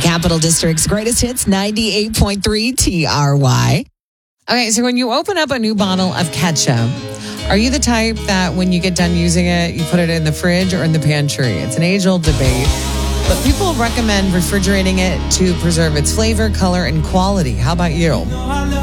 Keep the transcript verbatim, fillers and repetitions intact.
Capital District's greatest hits, ninety-eight point three T R Y. Okay, so when you open up a new bottle of ketchup, are you the type that when you get done using it, you put it in the fridge or in the pantry? It's an age-old debate, but people recommend refrigerating it to preserve its flavor, color, and quality. How about you?